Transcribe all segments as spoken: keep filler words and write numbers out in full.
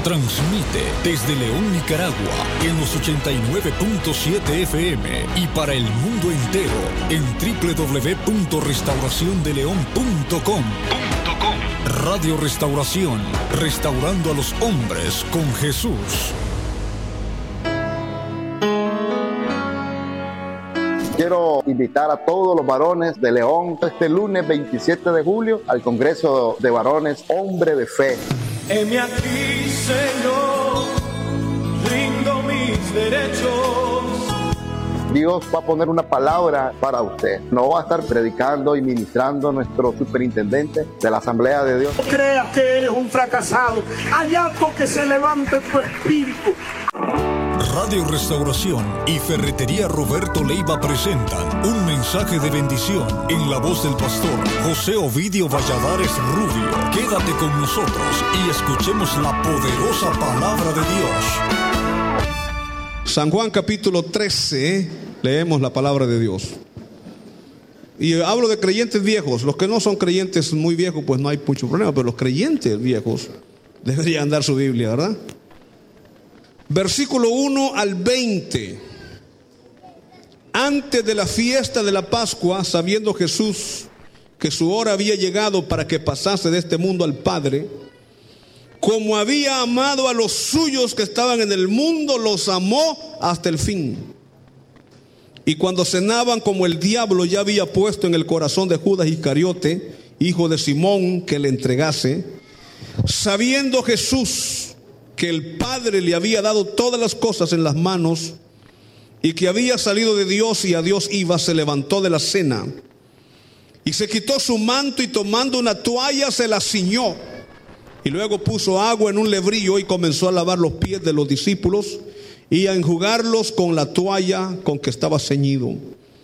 Transmite desde León, Nicaragua, en los ochenta y nueve punto siete F M y para el mundo entero en doble u doble u doble u punto restauración de león punto com. Radio Restauración, restaurando a los hombres con Jesús. Quiero invitar a todos los varones de León este lunes veintisiete de julio al Congreso de Varones Hombre de Fe. Heme aquí, Señor, rindo mis derechos. Dios va a poner una palabra para usted. No va a estar predicando y ministrando nuestro superintendente de la Asamblea de Dios. No creas que eres un fracasado. Hay algo que se levante en tu espíritu. Radio Restauración y Ferretería Roberto Leiva presentan un mensaje de bendición en la voz del pastor José Ovidio Valladares Rubio. Quédate con nosotros y escuchemos la poderosa palabra de Dios. San Juan capítulo trece, leemos la palabra de Dios. Y hablo de creyentes viejos. Los que no son creyentes muy viejos, pues no hay mucho problema, pero los creyentes viejos deberían dar su Biblia, ¿verdad? Versículo uno al veinte. Antes de la fiesta de la Pascua, sabiendo Jesús que su hora había llegado para que pasase de este mundo al Padre, como había amado a los suyos que estaban en el mundo, los amó hasta el fin. Y cuando cenaban, como el diablo ya había puesto en el corazón de Judas Iscariote, hijo de Simón, que le entregase, sabiendo Jesús que el Padre le había dado todas las cosas en las manos y que había salido de Dios y a Dios iba, se levantó de la cena y se quitó su manto y tomando una toalla se la ciñó y luego puso agua en un lebrillo y comenzó a lavar los pies de los discípulos y a enjugarlos con la toalla con que estaba ceñido.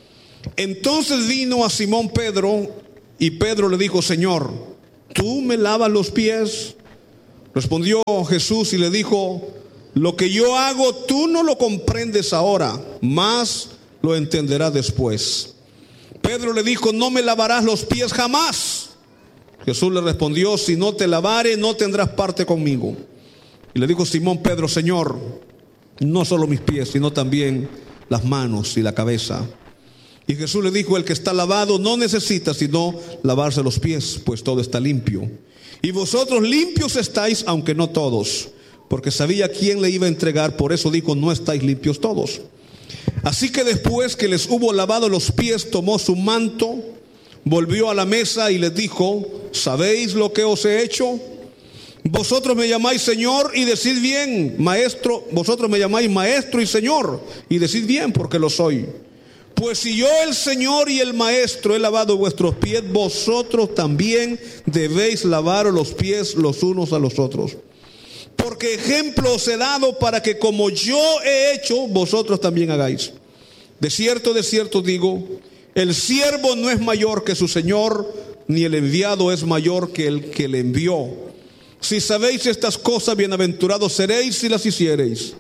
Entonces vino a Simón Pedro y Pedro le dijo: Señor, ¿tú me lavas los pies? Respondió Jesús y le dijo: lo que yo hago tú no lo comprendes ahora, mas lo entenderás después. Pedro le dijo: no me lavarás los pies jamás. Jesús le respondió: si no te lavare, no tendrás parte conmigo. Y le dijo Simón Pedro: Señor, no solo mis pies, sino también las manos y la cabeza. Y Jesús le dijo: el que está lavado no necesita sino lavarse los pies, pues todo está limpio. Y vosotros limpios estáis, aunque no todos, porque sabía quién le iba a entregar, por eso dijo: no estáis limpios todos. Así que después que les hubo lavado los pies, tomó su manto, volvió a la mesa y les dijo: ¿sabéis lo que os he hecho? Vosotros me llamáis Señor y decid bien, maestro. Vosotros me llamáis maestro y Señor y decid bien, porque lo soy. Pues si yo, el Señor y el Maestro, he lavado vuestros pies, vosotros también debéis lavaros los pies los unos a los otros. Porque ejemplo os he dado para que como yo he hecho, vosotros también hagáis. De cierto, de cierto digo, el siervo no es mayor que su Señor, ni el enviado es mayor que el que le envió. Si sabéis estas cosas, bienaventurados seréis si las hiciereis.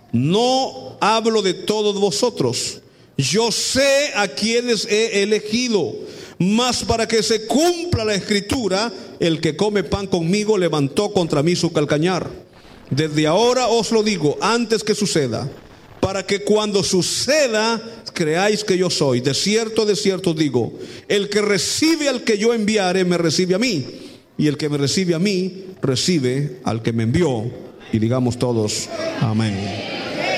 No hablo de todos vosotros. Yo sé a quienes he elegido, mas para que se cumpla la escritura, el que come pan conmigo levantó contra mí su calcañar. Desde ahora os lo digo, antes que suceda, para que cuando suceda creáis que yo soy. De cierto, de cierto digo, el que recibe al que yo enviare me recibe a mí, y el que me recibe a mí recibe al que me envió. Y digamos todos amén.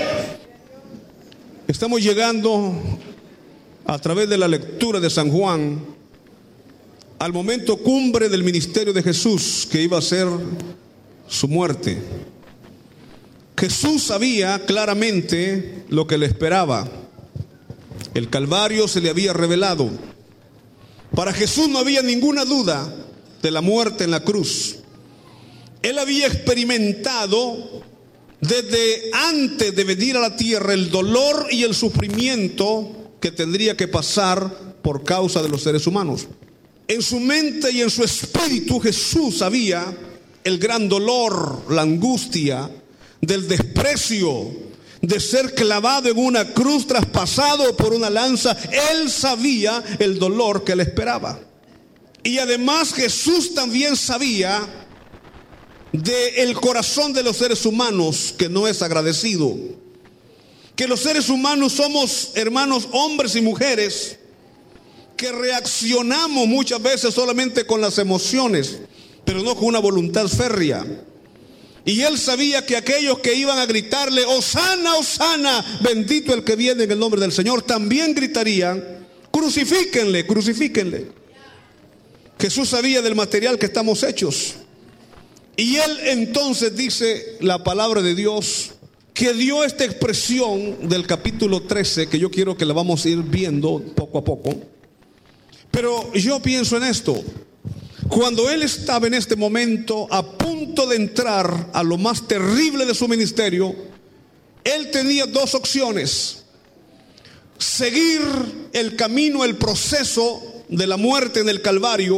Estamos llegando a través de la lectura de San Juan al momento cumbre del ministerio de Jesús, que iba a ser su muerte. Jesús sabía claramente lo que le esperaba. El Calvario se le había revelado. Para Jesús no había ninguna duda de la muerte en la cruz. Él había experimentado desde antes de venir a la tierra el dolor y el sufrimiento que tendría que pasar por causa de los seres humanos. En su mente y en su espíritu Jesús sabía el gran dolor, la angustia del desprecio, de ser clavado en una cruz, traspasado por una lanza. Él sabía el dolor que le esperaba. Y además Jesús también sabía del corazón de los seres humanos que no es agradecido. Que los seres humanos somos, hermanos, hombres y mujeres, que reaccionamos muchas veces solamente con las emociones, pero no con una voluntad férrea. Y él sabía que aquellos que iban a gritarle, Hosana, Hosana, bendito el que viene en el nombre del Señor, también gritarían, crucifíquenle, crucifíquenle. Jesús sabía del material que estamos hechos. Y él entonces dice la palabra de Dios, que dio esta expresión del capítulo trece, que yo quiero que la vamos a ir viendo poco a poco. Pero yo pienso en esto. Cuando él estaba en este momento a punto de entrar a lo más terrible de su ministerio, él tenía dos opciones: seguir el camino, el proceso de la muerte en el Calvario,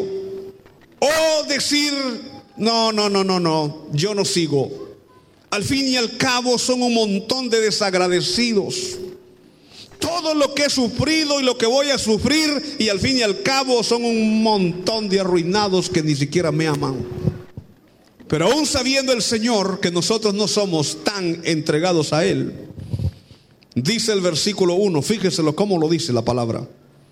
o decir, no, no, no, no, no, yo no sigo. Al fin y al cabo son un montón de desagradecidos. Todo lo que he sufrido y lo que voy a sufrir, y al fin y al cabo son un montón de arruinados que ni siquiera me aman. Pero aún sabiendo el Señor que nosotros no somos tan entregados a Él, dice el versículo uno, fíjenselo cómo lo dice la palabra.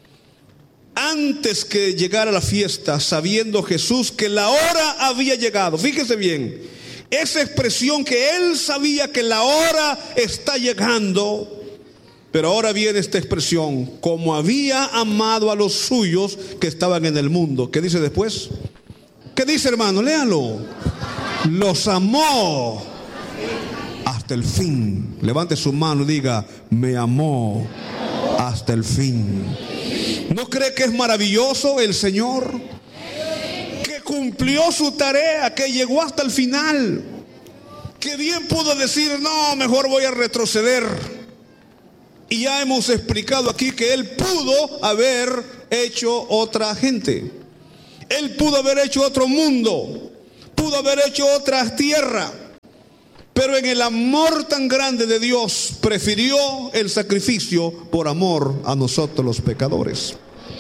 Antes que llegara la fiesta, sabiendo Jesús que la hora había llegado. Fíjese bien, esa expresión que él sabía que la hora está llegando. Pero ahora viene esta expresión, como había amado a los suyos que estaban en el mundo. ¿Qué dice después? ¿Qué dice, hermano? Léalo. Los amó hasta el fin. Levante su mano y diga, me amó hasta el fin. ¿No cree que es maravilloso el Señor? Que cumplió su tarea, que llegó hasta el final. Que bien pudo decir, no, mejor voy a retroceder. Y ya hemos explicado aquí que él pudo haber hecho otra gente. Él pudo haber hecho otro mundo. Pudo haber hecho otra tierra. Pero en el amor tan grande de Dios, prefirió el sacrificio por amor a nosotros los pecadores.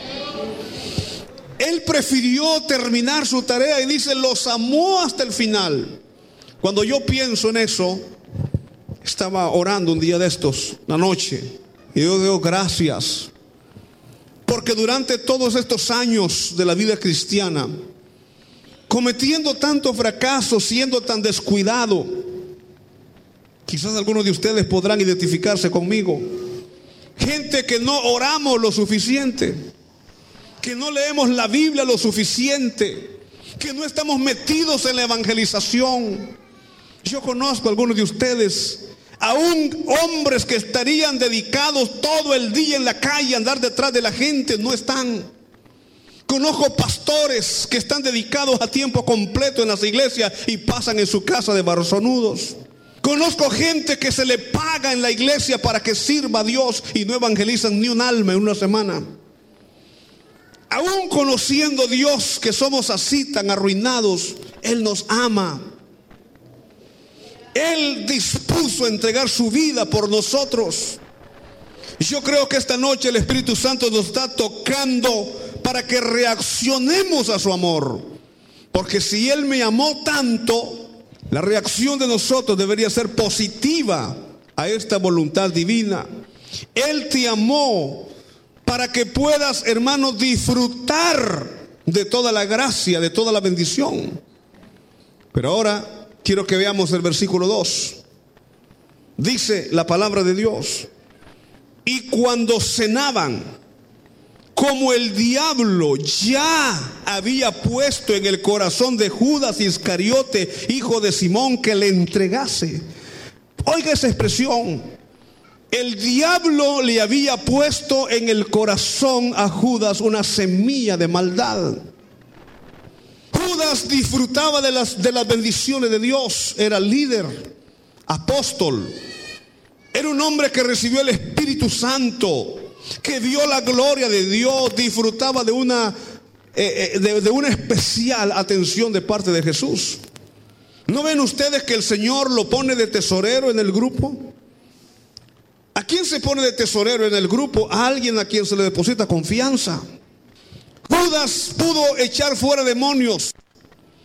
Él prefirió terminar su tarea y dice, los amó hasta el final. Cuando yo pienso en eso, estaba orando un día de estos, la noche, y yo digo gracias, porque durante todos estos años de la vida cristiana, cometiendo tantos fracasos, siendo tan descuidado, quizás algunos de ustedes podrán identificarse conmigo, gente que no oramos lo suficiente, que no leemos la Biblia lo suficiente, que no estamos metidos en la evangelización. Yo conozco a algunos de ustedes, aún hombres que estarían dedicados todo el día en la calle a andar detrás de la gente, no están. Conozco pastores que están dedicados a tiempo completo en las iglesias y pasan en su casa de barzonudos. Conozco gente que se le paga en la iglesia para que sirva a Dios y no evangelizan ni un alma en una semana. Aún conociendo Dios que somos así tan arruinados, Él nos ama. Él dispuso a entregar su vida por nosotros. Yo creo que esta noche el Espíritu Santo nos está tocando para que reaccionemos a su amor. Porque si Él me amó tanto, la reacción de nosotros debería ser positiva a esta voluntad divina. Él te amó para que puedas, hermano, disfrutar de toda la gracia, de toda la bendición. Pero ahora quiero que veamos el versículo dos. Dice la palabra de Dios: y cuando cenaban, como el diablo ya había puesto en el corazón de Judas Iscariote, hijo de Simón, que le entregase. Oiga esa expresión. El diablo le había puesto en el corazón a Judas una semilla de maldad. Judas disfrutaba de las, de las bendiciones de Dios. Era líder, apóstol. Era un hombre que recibió el Espíritu Santo, que vio la gloria de Dios, disfrutaba de una, eh, de, de una especial atención de parte de Jesús. ¿No ven ustedes que el Señor lo pone de tesorero en el grupo? ¿A quién se pone de tesorero en el grupo? A alguien a quien se le deposita confianza. Judas pudo echar fuera demonios,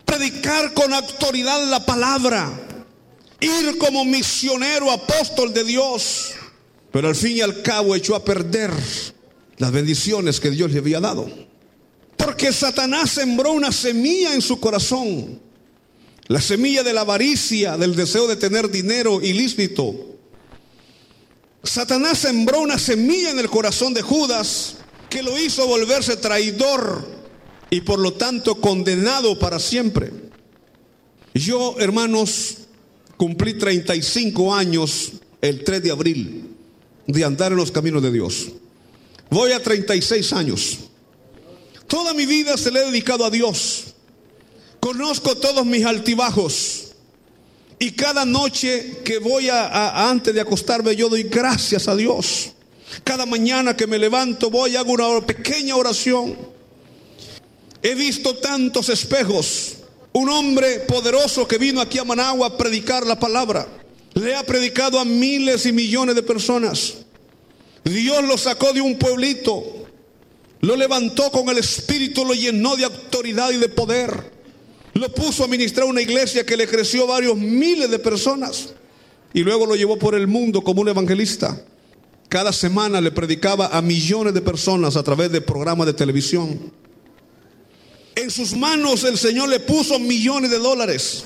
predicar con autoridad la palabra, ir como misionero, apóstol de Dios, pero al fin y al cabo echó a perder las bendiciones que Dios le había dado, porque Satanás sembró una semilla en su corazón, la semilla de la avaricia, del deseo de tener dinero ilícito. Satanás sembró una semilla en el corazón de Judas que lo hizo volverse traidor y por lo tanto condenado para siempre. Yo, hermanos, cumplí treinta y cinco años el tres de abril de andar en los caminos de Dios. Voy a treinta y seis años. Toda mi vida se le he dedicado a Dios. Conozco todos mis altibajos. Y cada noche que voy a, a antes de acostarme, yo doy gracias a Dios. Cada mañana que me levanto voy y hago una pequeña oración. He visto tantos espejos. Un hombre poderoso que vino aquí a Managua a predicar la palabra, le ha predicado a miles y millones de personas. Dios lo sacó de un pueblito, lo levantó con el Espíritu, lo llenó de autoridad y de poder, lo puso a ministrar una iglesia que le creció varios miles de personas y luego lo llevó por el mundo como un evangelista. Cada semana le predicaba a millones de personas a través de programas de televisión. En sus manos el Señor le puso millones de dólares.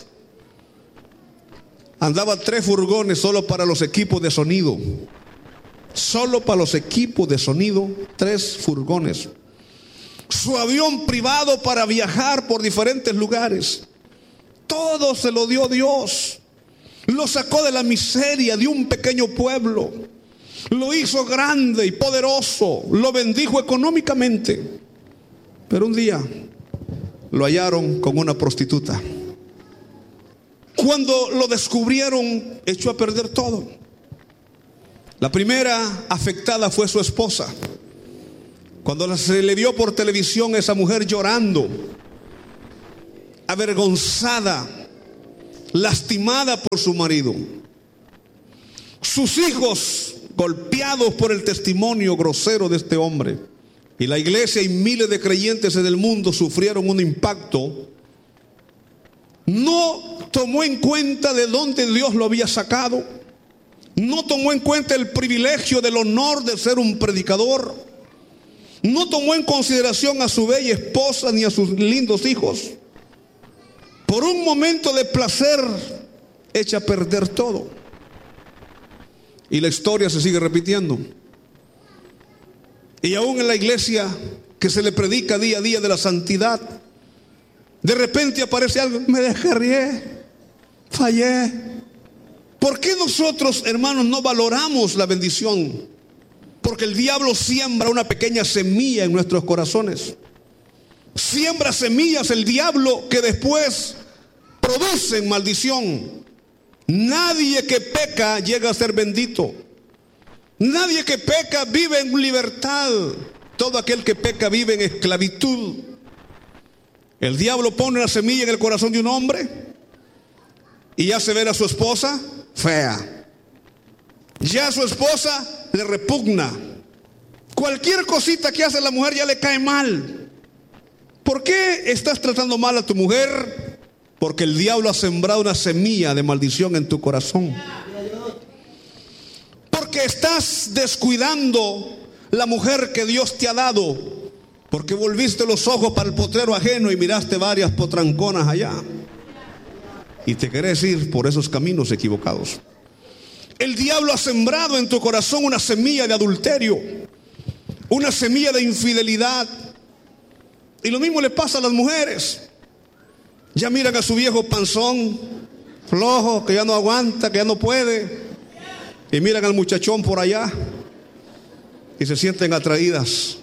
Andaba tres furgones solo para los equipos de sonido. Solo para los equipos de sonido, tres furgones. Su avión privado para viajar por diferentes lugares. Todo se lo dio Dios. Lo sacó de la miseria de un pequeño pueblo. Lo hizo grande y poderoso. Lo bendijo económicamente. Pero un día lo hallaron con una prostituta. Cuando lo descubrieron, echó a perder todo. La primera afectada fue su esposa. Cuando se le vio por televisión esa mujer llorando, avergonzada, lastimada por su marido. Sus hijos golpeados por el testimonio grosero de este hombre. Y la iglesia y miles de creyentes en el mundo sufrieron un impacto. No tomó en cuenta de dónde Dios lo había sacado. No tomó en cuenta el privilegio del honor de ser un predicador. No tomó en consideración a su bella esposa ni a sus lindos hijos. Por un momento de placer echa a perder todo. Y la historia se sigue repitiendo. Y aún en la iglesia que se le predica día a día de la santidad, de repente aparece algo: me descarrié, fallé. ¿Por qué nosotros, hermanos, no valoramos la bendición? Porque el diablo siembra una pequeña semilla en nuestros corazones. Siembra semillas el diablo que después producen maldición. Nadie que peca llega a ser bendito. Nadie que peca vive en libertad. Todo aquel que peca vive en esclavitud. El diablo pone una semilla en el corazón de un hombre y hace ver a su esposa fea. Ya a su esposa le repugna. Cualquier cosita que hace la mujer ya le cae mal. ¿Por qué estás tratando mal a tu mujer? Porque el diablo ha sembrado una semilla de maldición en tu corazón. Porque estás descuidando la mujer que Dios te ha dado. Porque volviste los ojos para el potrero ajeno y miraste varias potranconas allá. Y te querés ir por esos caminos equivocados. El diablo ha sembrado en tu corazón una semilla de adulterio, una semilla de infidelidad. Y lo mismo le pasa a las mujeres. Ya miran a su viejo panzón, flojo, que ya no aguanta, que ya no puede. Y miran al muchachón por allá y se sienten atraídas.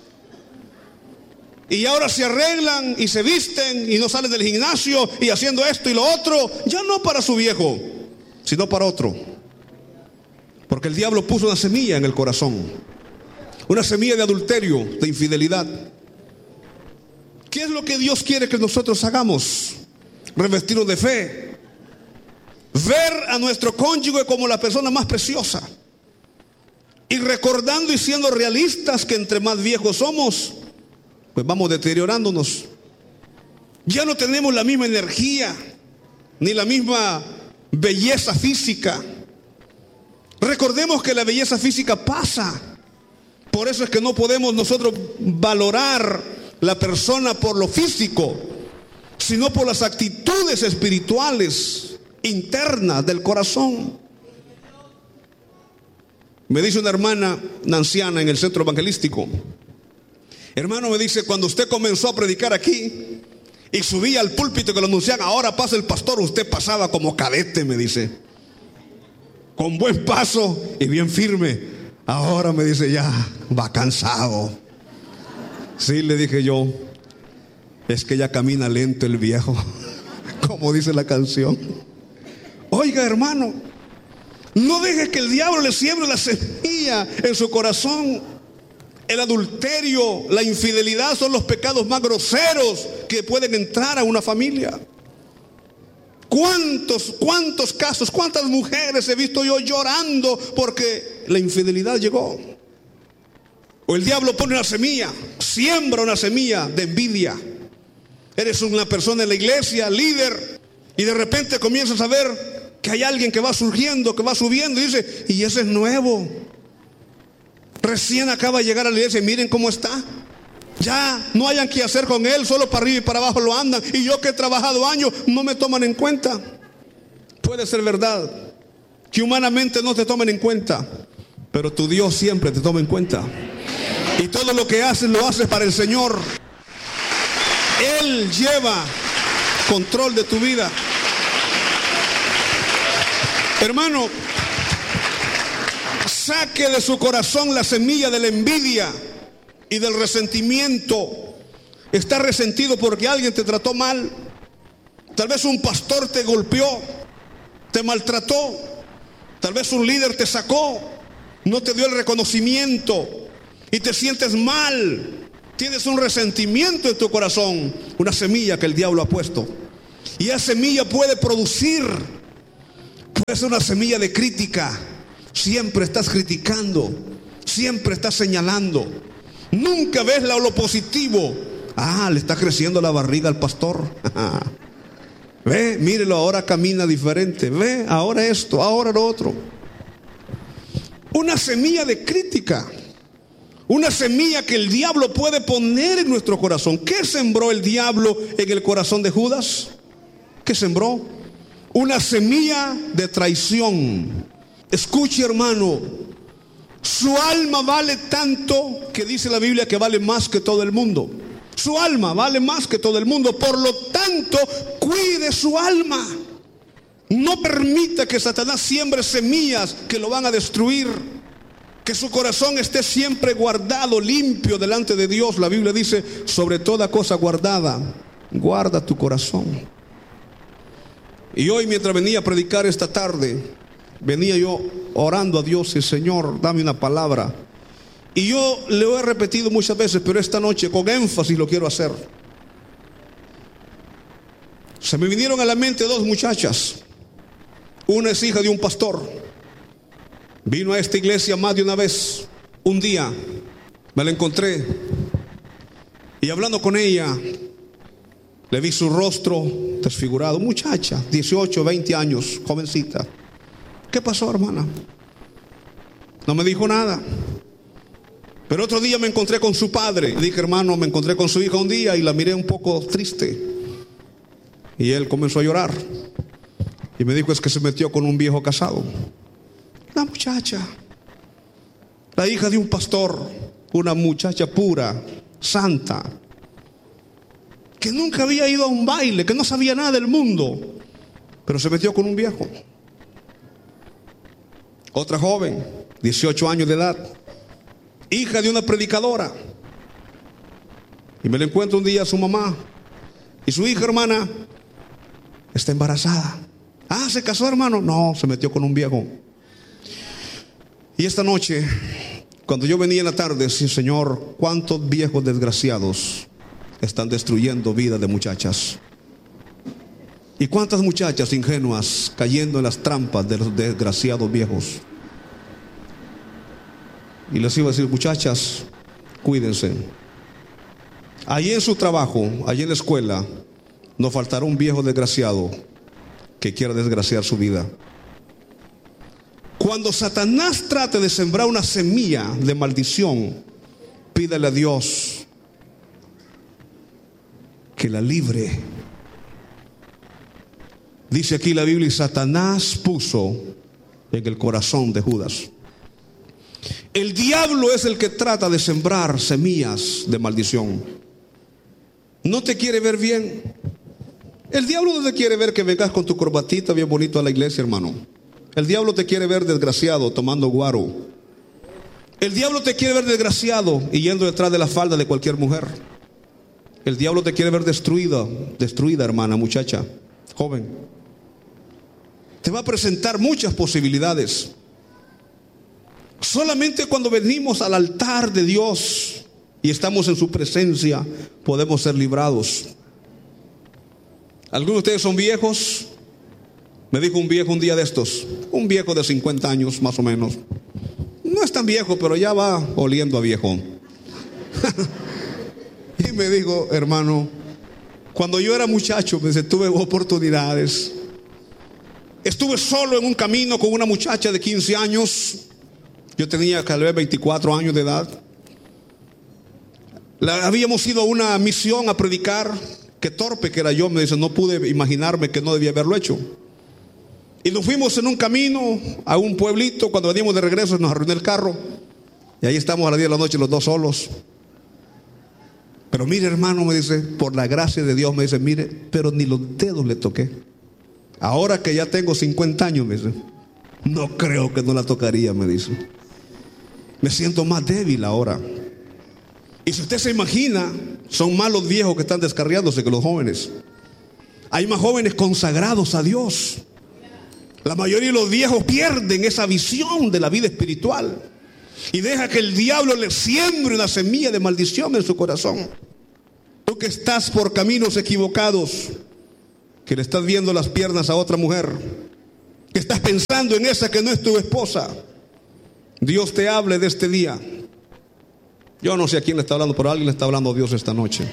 Y ahora se arreglan y se visten y no salen del gimnasio y haciendo esto y lo otro. Ya no para su viejo, sino para otro. Porque el diablo puso una semilla en el corazón. Una semilla de adulterio, de infidelidad. ¿Qué es lo que Dios quiere que nosotros hagamos? Revestirnos de fe. Ver a nuestro cónyuge como la persona más preciosa. Y recordando y siendo realistas que entre más viejos somos, pues vamos deteriorándonos. Ya no tenemos la misma energía, ni la misma belleza física. Recordemos que la belleza física pasa. Por eso es que no podemos nosotros valorar la persona por lo físico, sino por las actitudes espirituales internas del corazón. Me dice una hermana, una anciana en el centro evangelístico: hermano, me dice, cuando usted comenzó a predicar aquí y subía al púlpito que lo anunciaban, ahora pasa el pastor, usted pasaba como cadete, me dice, con buen paso y bien firme. Ahora, me dice, ya va cansado. Sí, le dije yo, es que ya camina lento el viejo, como dice la canción. Oiga, hermano, no deje que el diablo le siembre la semilla en su corazón. El adulterio, la infidelidad son los pecados más groseros que pueden entrar a una familia. ¿Cuántos, cuántos casos, cuántas mujeres he visto yo llorando porque la infidelidad llegó? O el diablo pone una semilla, siembra una semilla de envidia. Eres una persona en la iglesia, líder, y de repente comienzas a ver que hay alguien que va surgiendo, que va subiendo, y dice, y ese es nuevo. Recién acaba de llegar a la iglesia y miren cómo está. Ya no hayan que hacer con él, solo para arriba y para abajo lo andan. Y yo que he trabajado años, no me toman en cuenta. Puede ser verdad que humanamente no te tomen en cuenta, pero tu Dios siempre te toma en cuenta. Y todo lo que haces, lo haces para el Señor. Él lleva control de tu vida. Hermano, saque de su corazón la semilla de la envidia y del resentimiento. Está resentido porque alguien te trató mal. Tal vez un pastor te golpeó, te maltrató. Tal vez un líder te sacó, no te dio el reconocimiento y te sientes mal. Tienes un resentimiento en tu corazón, una semilla que el diablo ha puesto. Y esa semilla puede producir, puede ser una semilla de crítica. Siempre estás criticando, siempre estás señalando. Nunca ves lo positivo. Ah, le está creciendo la barriga al pastor. Ve, mírelo, ahora camina diferente. Ve, ahora esto, ahora lo otro. Una semilla de crítica. Una semilla que el diablo puede poner en nuestro corazón. ¿Qué sembró el diablo en el corazón de Judas? ¿Qué sembró? Una semilla de traición. Escuche, hermano, su alma vale tanto que dice la Biblia que vale más que todo el mundo. Su alma vale más que todo el mundo. Por lo tanto, cuide su alma. No permita que Satanás siembre semillas que lo van a destruir. Que su corazón esté siempre guardado, limpio delante de Dios. La Biblia dice, sobre toda cosa guardada, guarda tu corazón. Y hoy, mientras venía a predicar esta tarde, venía yo orando a Dios y Señor, dame una palabra. Y yo le he repetido muchas veces, pero esta noche con énfasis lo quiero hacer. Se me vinieron a la mente dos muchachas. Una es hija de un pastor. Vino a esta iglesia más de una vez. Un día me la encontré y hablando con ella, le vi su rostro desfigurado. Muchacha, dieciocho, veinte años, jovencita. ¿Qué pasó, hermana? No me dijo nada. Pero otro día me encontré con su padre. Dije, hermano, me encontré con su hija un día y la miré un poco triste. Y él comenzó a llorar. Y me dijo, es que se metió con un viejo casado. La muchacha, la hija de un pastor, una muchacha pura, santa, que nunca había ido a un baile, que no sabía nada del mundo, pero se metió con un viejo. Otra joven, dieciocho años de edad, hija de una predicadora. Y me la encuentro un día a su mamá. Y su hija, hermana, está embarazada. Ah, ¿se casó, hermano? No, se metió con un viejo. Y esta noche, cuando yo venía en la tarde, sí, Señor, cuántos viejos desgraciados están destruyendo vidas de muchachas. Y cuántas muchachas ingenuas cayendo en las trampas de los desgraciados viejos. Y les iba a decir, muchachas, cuídense. Allí en su trabajo, allí en la escuela, no faltará un viejo desgraciado que quiera desgraciar su vida. Cuando Satanás trate de sembrar una semilla de maldición, pídale a Dios que la libre. Dice aquí la Biblia, y Satanás puso en el corazón de Judas. El diablo es el que trata de sembrar semillas de maldición. No te quiere ver bien. El diablo no te quiere ver que vengas con tu corbatita bien bonito a la iglesia, hermano. El diablo te quiere ver desgraciado tomando guaro. El diablo te quiere ver desgraciado y yendo detrás de la falda de cualquier mujer. El diablo te quiere ver destruida, destruida, hermana, muchacha, joven. Te va a presentar muchas posibilidades. Solamente cuando venimos al altar de Dios y estamos en su presencia, podemos ser librados. Algunos de ustedes son viejos. Me dijo un viejo un día de estos, un viejo de cincuenta años más o menos. No es tan viejo, pero ya va oliendo a viejo. Y me dijo, hermano, cuando yo era muchacho, me tuve oportunidades. Estuve solo en un camino con una muchacha de quince años. Yo tenía tal vez veinticuatro años de edad. La, habíamos ido a una misión a predicar. Qué torpe que era yo, me dice, no pude imaginarme que no debía haberlo hecho. Y nos fuimos en un camino a un pueblito. Cuando venimos de regreso nos arruinó el carro. Y ahí estamos a las diez de la noche los dos solos. Pero mire, hermano, me dice, por la gracia de Dios, me dice, mire, pero ni los dedos le toqué. Ahora que ya tengo cincuenta años, me dice, no creo que no la tocaría, me dice. Me siento más débil ahora. Y si usted se imagina, son más los viejos que están descarriándose que los jóvenes. Hay más jóvenes consagrados a Dios. La mayoría de los viejos pierden esa visión de la vida espiritual y deja que el diablo le siembre una semilla de maldición en su corazón. Tú que estás por caminos equivocados, que le estás viendo las piernas a otra mujer, que estás pensando en esa que no es tu esposa, Dios te hable de este día. Yo no sé a quién le está hablando, pero a alguien le está hablando Dios esta noche.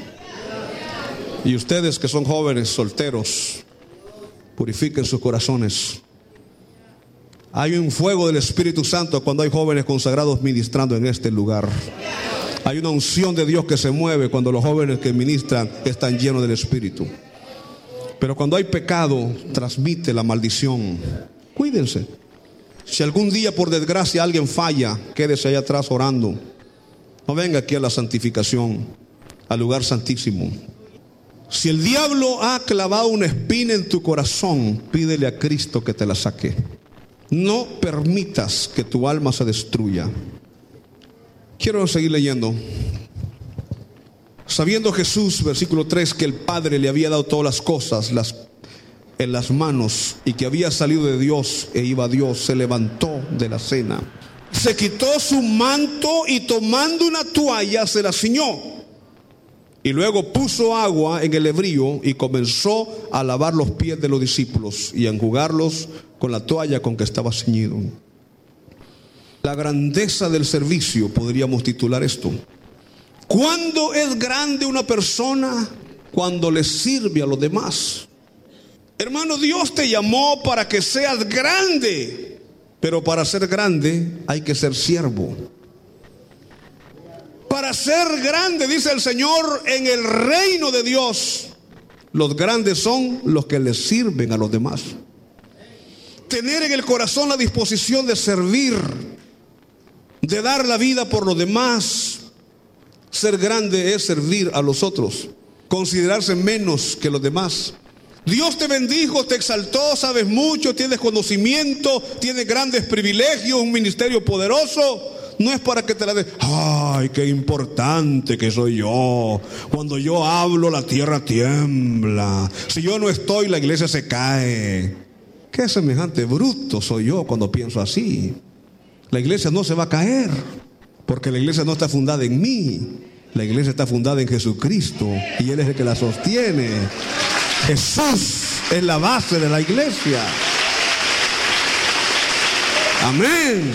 Y ustedes que son jóvenes, solteros, purifiquen sus corazones. Hay un fuego del Espíritu Santo cuando hay jóvenes consagrados ministrando en este lugar. Hay una unción de Dios que se mueve cuando los jóvenes que ministran están llenos del Espíritu. Pero cuando hay pecado, transmite la maldición. Cuídense. Si algún día por desgracia alguien falla, quédese allá atrás orando. No venga aquí a la santificación, al lugar santísimo. Si el diablo ha clavado una espina en tu corazón, pídele a Cristo que te la saque. No permitas que tu alma se destruya. Quiero seguir leyendo. Sabiendo Jesús, versículo tres, que el Padre le había dado todas las cosas las, en las manos y que había salido de Dios e iba a Dios, se levantó de la cena, se quitó su manto y tomando una toalla se la ciñó. Y luego puso agua en el hebrío y comenzó a lavar los pies de los discípulos y a enjugarlos con la toalla con que estaba ceñido. La grandeza del servicio, podríamos titular esto. ¿Cuándo es grande una persona? Cuando le sirve a los demás. Hermano, Dios te llamó para que seas grande, pero para ser grande hay que ser siervo. Para ser grande, dice el Señor, en el reino de Dios, los grandes son los que le sirven a los demás. Tener en el corazón la disposición de servir, de dar la vida por los demás. Ser grande es servir a los otros, considerarse menos que los demás. Dios te bendijo, te exaltó, sabes mucho, tienes conocimiento, tienes grandes privilegios, un ministerio poderoso. No es para que te la des. Ay, qué importante que soy yo. Cuando yo hablo, la tierra tiembla. Si yo no estoy, la iglesia se cae. Qué semejante bruto soy yo cuando pienso así. La iglesia no se va a caer, porque la iglesia no está fundada en mí. La iglesia está fundada en Jesucristo y Él es el que la sostiene. Jesús es la base de la iglesia. Amén.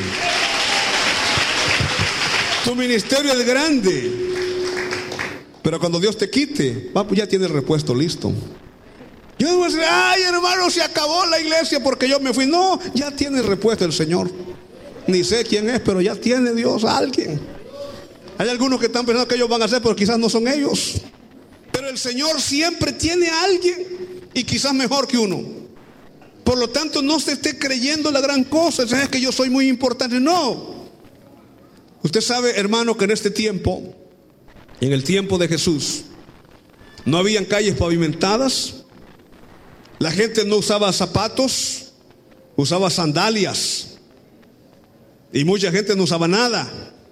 Tu ministerio es grande, pero cuando Dios te quite, ya tiene el repuesto listo. Yo no voy a decir, ay hermano, se acabó la iglesia porque yo me fui. No, ya tiene respuesta el Señor. Ni sé quién es, pero ya tiene Dios a alguien. Hay algunos que están pensando que ellos van a hacer, pero quizás no son ellos. Pero el Señor siempre tiene a alguien, y quizás mejor que uno. Por lo tanto, no se esté creyendo la gran cosa. Es que yo soy muy importante. No. Usted sabe, hermano, que en este tiempo, en el tiempo de Jesús, no habían calles pavimentadas. La gente no usaba zapatos, usaba sandalias. Y mucha gente no usaba nada.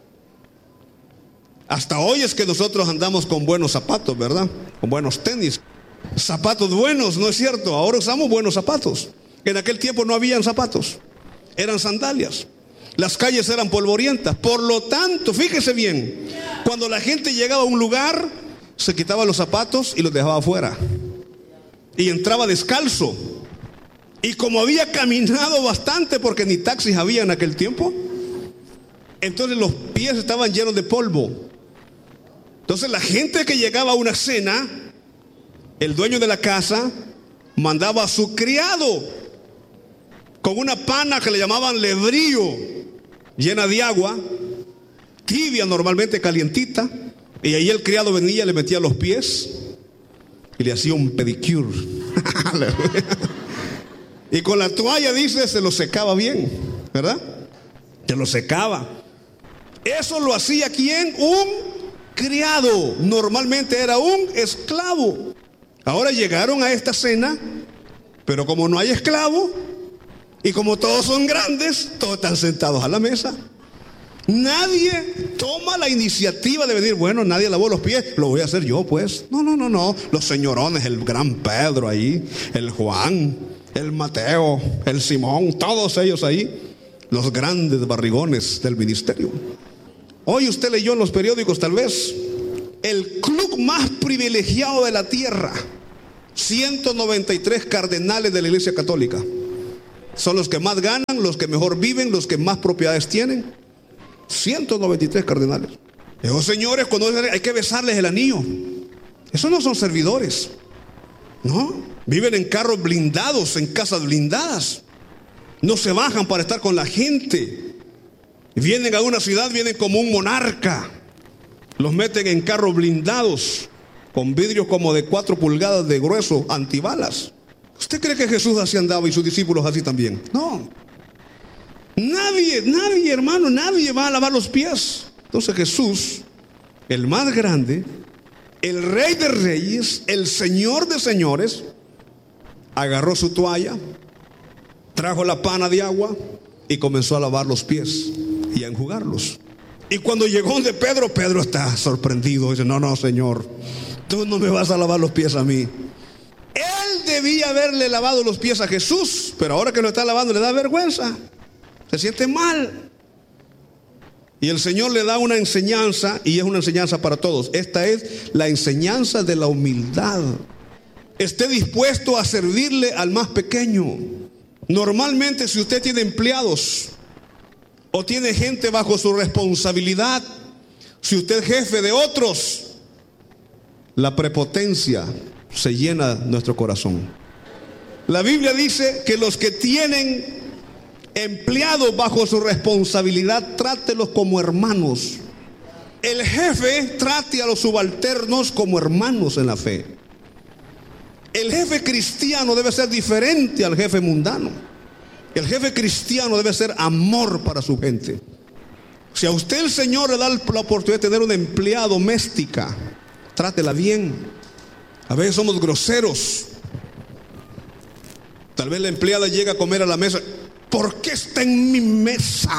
Hasta hoy es que nosotros andamos con buenos zapatos, ¿verdad? Con buenos tenis. Zapatos buenos, ¿no es cierto? Ahora usamos buenos zapatos. En aquel tiempo no habían zapatos, eran sandalias. Las calles eran polvorientas. Por lo tanto, fíjese bien, cuando la gente llegaba a un lugar, se quitaba los zapatos y los dejaba afuera. Y entraba descalzo. Y como había caminado bastante, porque ni taxis había en aquel tiempo, entonces los pies estaban llenos de polvo. Entonces la gente que llegaba a una cena, el dueño de la casa mandaba a su criado con una pana que le llamaban lebrío, llena de agua, tibia, normalmente calientita, y ahí el criado venía, le metía los pies y le hacía un pedicure. Y con la toalla, dice, se lo secaba bien, ¿verdad? Se lo secaba. Eso lo hacía ¿quién? Un criado. Normalmente era un esclavo. Ahora llegaron a esta cena, pero como no hay esclavo y como todos son grandes, todos están sentados a la mesa. Nadie toma la iniciativa de venir, bueno, nadie lavó los pies, lo voy a hacer yo pues. No, no, no, no. Los señorones, el gran Pedro ahí, el Juan, el Mateo, el Simón, todos ellos ahí, los grandes barrigones del ministerio. Hoy usted leyó en los periódicos tal vez, el club más privilegiado de la tierra, ciento noventa y tres cardenales de la Iglesia Católica. Son los que más ganan, los que mejor viven, los que más propiedades tienen. ciento noventa y tres cardenales. Esos señores, cuando hay que besarles el anillo, esos no son servidores, no, viven en carros blindados, en casas blindadas. No se bajan para estar con la gente. Vienen a una ciudad, vienen como un monarca. Los meten en carros blindados, con vidrios como de cuatro pulgadas de grueso, antibalas. ¿Usted cree que Jesús así andaba y sus discípulos así también? No. Nadie, nadie, hermano, nadie va a lavar los pies. Entonces Jesús, el más grande, el Rey de Reyes, el Señor de Señores, agarró su toalla, trajo la pana de agua y comenzó a lavar los pies y a enjugarlos. Y cuando llegó donde Pedro, Pedro está sorprendido. Dice, no, no, Señor, tú no me vas a lavar los pies a mí. Él debía haberle lavado los pies a Jesús, pero ahora que lo está lavando le da vergüenza. Se siente mal. Y el Señor le da una enseñanza, y es una enseñanza para todos. Esta es la enseñanza de la humildad. Esté dispuesto a servirle al más pequeño. Normalmente, si usted tiene empleados o tiene gente bajo su responsabilidad, si usted es jefe de otros, la prepotencia se llena nuestro corazón. La Biblia dice que los que tienen empleados bajo su responsabilidad, trátelos como hermanos. El jefe trate a los subalternos como hermanos en la fe. El jefe cristiano debe ser diferente al jefe mundano. El jefe cristiano debe ser amor para su gente. Si a usted el Señor le da la oportunidad de tener una empleada doméstica, trátela bien. A veces somos groseros. Tal vez la empleada llega a comer a la mesa. ¿Por qué está en mi mesa?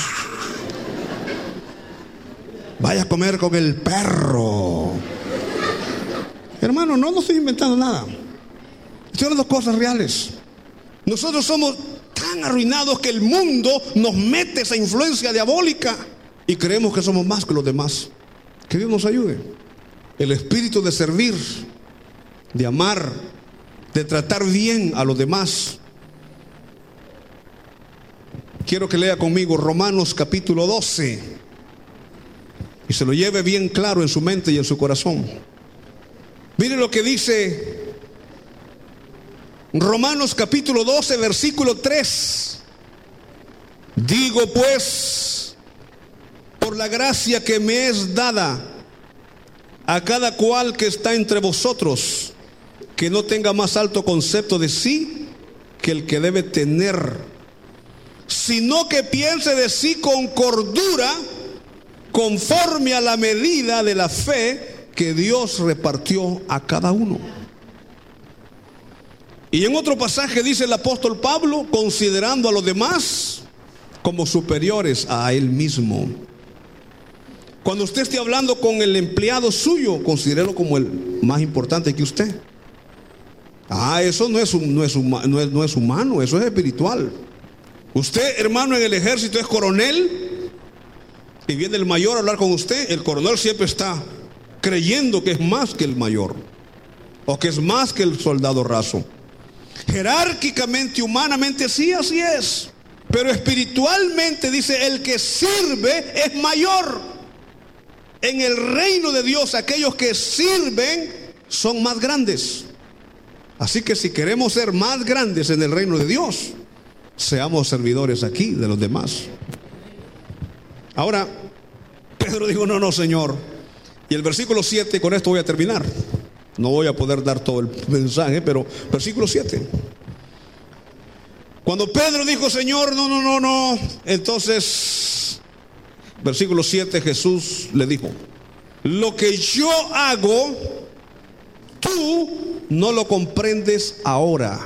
Vaya a comer con el perro. Hermano, no nos estoy inventando nada. Estoy hablando de cosas reales. Nosotros somos tan arruinados que el mundo nos mete esa influencia diabólica y creemos que somos más que los demás. Que Dios nos ayude. El espíritu de servir, de amar, de tratar bien a los demás. Quiero que lea conmigo Romanos capítulo doce y se lo lleve bien claro en su mente y en su corazón. Mire lo que dice Romanos capítulo doce, versículo tres. Digo pues, por la gracia que me es dada, a cada cual que está entre vosotros, que no tenga más alto concepto de sí que el que debe tener, sino que piense de sí con cordura, conforme a la medida de la fe que Dios repartió a cada uno. Y en otro pasaje dice el apóstol Pablo, considerando a los demás como superiores a él mismo. Cuando usted esté hablando con el empleado suyo, considérelo como el más importante que usted. Ah, eso no es, no es, no es, no es humano, eso es espiritual. Usted, hermano, en el ejército es coronel y viene el mayor a hablar con usted. El coronel siempre está creyendo que es más que el mayor, o que es más que el soldado raso. Jerárquicamente, humanamente, sí, así es. Pero espiritualmente dice, el que sirve es mayor. En el reino de Dios, aquellos que sirven son más grandes. Así que si queremos ser más grandes en el reino de Dios, seamos servidores aquí de los demás. Ahora, Pedro dijo, no, no, Señor. Y el versículo siete, con esto voy a terminar. No voy a poder dar todo el mensaje, pero versículo siete. Cuando Pedro dijo, Señor, no, no, no, no, entonces, versículo siete, Jesús le dijo, lo que yo hago, tú no lo comprendes ahora,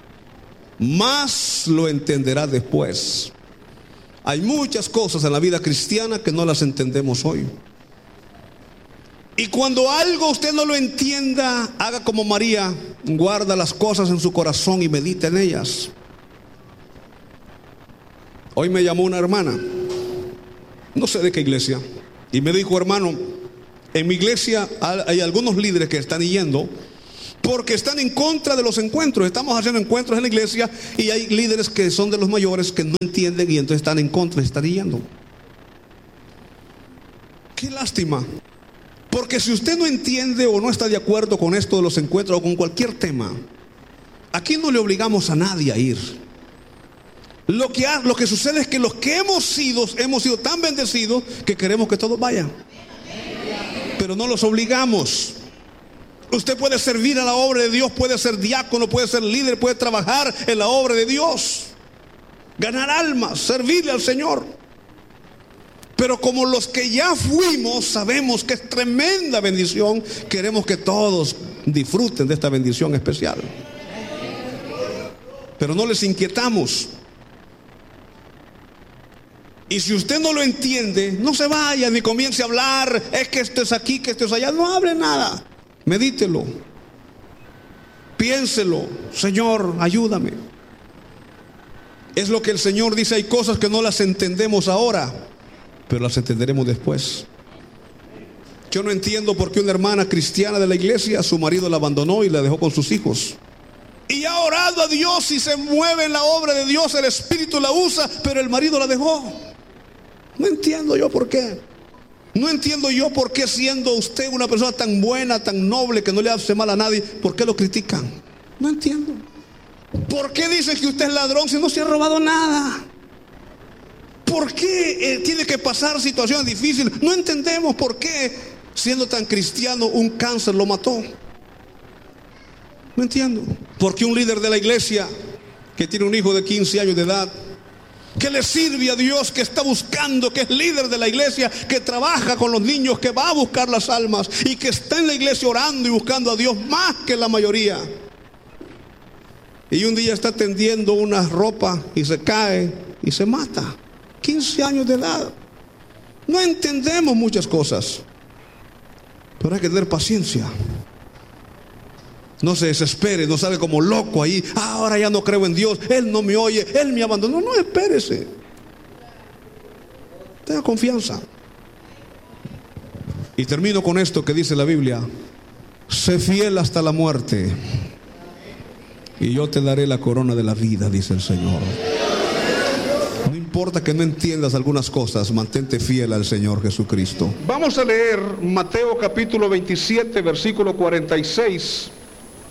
mas lo entenderás después. Hay muchas cosas en la vida cristiana que no las entendemos hoy. Y cuando algo usted no lo entienda, haga como María, guarda las cosas en su corazón y medita en ellas. Hoy me llamó una hermana, no sé de qué iglesia, y me dijo, hermano, en mi iglesia hay algunos líderes que están yendo porque están en contra de los encuentros. Estamos haciendo encuentros en la iglesia y hay líderes que son de los mayores que no entienden y entonces están en contra y están yendo. Qué lástima. Porque si usted no entiende o no está de acuerdo con esto de los encuentros o con cualquier tema, aquí no le obligamos a nadie a ir. Lo que, ha, lo que sucede es que los que hemos sido, hemos sido tan bendecidos que queremos que todos vayan. Pero no los obligamos. Usted puede servir a la obra de Dios, puede ser diácono, puede ser líder, puede trabajar en la obra de Dios, ganar almas, servirle al Señor. Pero como los que ya fuimos sabemos que es tremenda bendición, queremos que todos disfruten de esta bendición especial. Pero no les inquietamos. Y si usted no lo entiende, no se vaya ni comience a hablar, es que esto es aquí, que esto es allá. No hable nada, medítelo, piénselo. Señor, ayúdame. Es lo que el Señor dice, hay cosas que no las entendemos ahora, pero las entenderemos después. Yo no entiendo por qué una hermana cristiana de la iglesia, su marido la abandonó y la dejó con sus hijos. Y ha orado a Dios y se mueve en la obra de Dios, el Espíritu la usa, pero el marido la dejó. No entiendo yo por qué. No entiendo yo por qué, siendo usted una persona tan buena, tan noble, que no le hace mal a nadie, ¿por qué lo critican? No entiendo. ¿Por qué dicen que usted es ladrón si no se ha robado nada? ¿Por qué eh, tiene que pasar situaciones difíciles? No entendemos por qué, siendo tan cristiano, un cáncer lo mató. No entiendo. ¿Por qué un líder de la iglesia que tiene un hijo de quince años de edad, que le sirve a Dios, que está buscando, que es líder de la iglesia, que trabaja con los niños, que va a buscar las almas y que está en la iglesia orando y buscando a Dios más que la mayoría, y un día está tendiendo una ropa y se cae y se mata? quince años de edad. No entendemos muchas cosas, pero hay que tener paciencia. No se desespere, no salga como loco ahí. Ah, ahora ya no creo en Dios, Él no me oye, Él me abandonó. No, no, espérese. Tenga confianza. Y termino con esto que dice la Biblia: sé fiel hasta la muerte y yo te daré la corona de la vida, dice el Señor. No importa que no entiendas algunas cosas, mantente fiel al Señor Jesucristo. Vamos a leer Mateo capítulo veintisiete, versículo cuarenta y seis.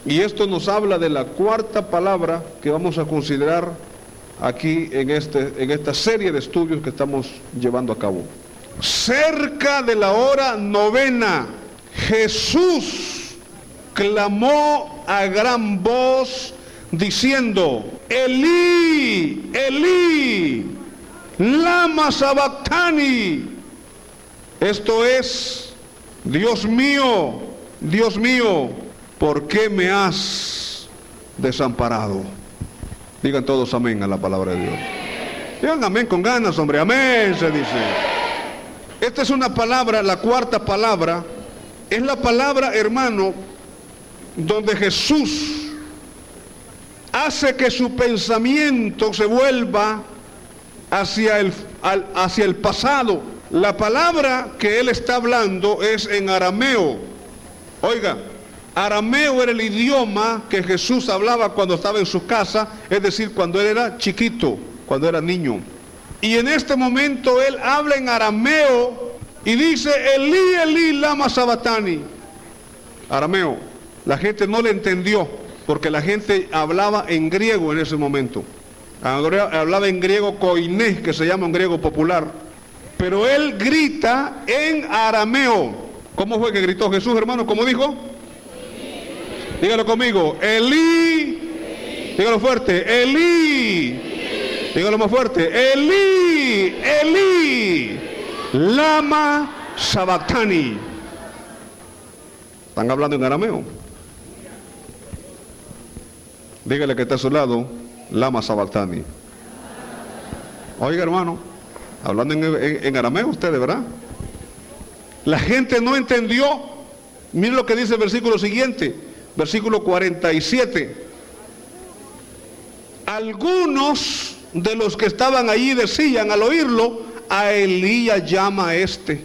Y esto nos habla de la cuarta palabra que vamos a considerar aquí en, este, en esta serie de estudios que estamos llevando a cabo. Cerca de la hora novena, Jesús clamó a gran voz diciendo: Elí, Elí, lama sabactani. Esto es: Dios mío, Dios mío, ¿por qué me has desamparado? Digan todos amén a la palabra de Dios. Digan amén con ganas, hombre, amén se dice. Esta es una palabra, la cuarta palabra, es la palabra, hermano, donde Jesús hace que su pensamiento se vuelva hacia el, al, hacia el pasado. La palabra que él está hablando es en arameo. Oiga, arameo era el idioma que Jesús hablaba cuando estaba en su casa, es decir, cuando él era chiquito, cuando era niño. Y en este momento él habla en arameo y dice: Elí, Elí, lama sabactani. Arameo. La gente no le entendió porque la gente hablaba en griego en ese momento. Hablaba en griego koiné, que se llama en griego popular. Pero él grita en arameo. ¿Cómo fue que gritó Jesús, hermano? ¿Cómo dijo? Dígalo conmigo: Elí. Dígalo fuerte: Elí. Dígalo más fuerte: Elí, Elí, lama sabactani. Están hablando en arameo. Dígale que está a su lado: lama sabactani. Oiga, hermano, hablando en, en, en arameo ustedes, ¿verdad? La gente no entendió. Miren lo que dice el versículo siguiente, versículo cuarenta y siete. Algunos de los que estaban allí decían al oírlo: a Elías llama a este.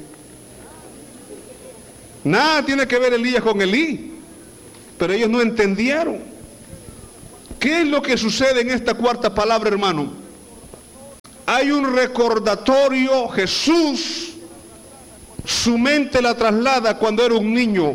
Nada tiene que ver Elías con Elí, pero ellos no entendieron. ¿Qué es lo que sucede en esta cuarta palabra, hermano? Hay un recordatorio. Jesús, su mente la traslada cuando era un niño,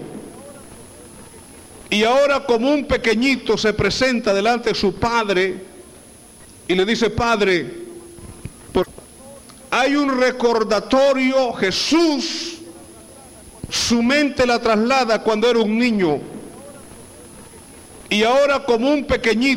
y ahora como un pequeñito se presenta delante de su padre y le dice: Padre, por... hay un recordatorio. Jesús, su mente la traslada cuando era un niño, y ahora como un pequeñito